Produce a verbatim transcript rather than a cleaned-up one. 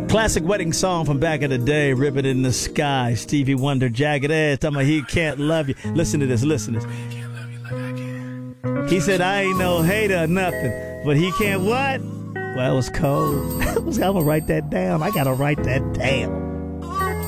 Classic wedding song from back in the day, Ribbon in the Sky. Stevie Wonder, Jagged Edge, talking about he can't love you. Listen to this, listen to this. He said, I ain't no hater or nothing, but he can't what? Well, it was cold. I'm going to write that down. I got to write that down.